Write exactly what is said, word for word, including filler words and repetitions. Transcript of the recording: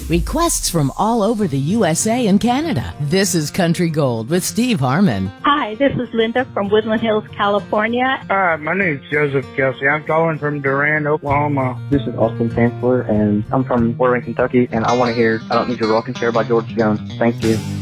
Requests from all over the U S A and Canada. This is Country Gold with Steve Harmon. Hi, this is Linda from Woodland Hills, California. Hi, my name is Joseph Kelsey. I'm calling from Durand, Oklahoma. This is Austin Chancellor, and I'm from Warren, Kentucky, and I want to hear I Don't Need Your Rockin' Chair by George Jones. Thank you.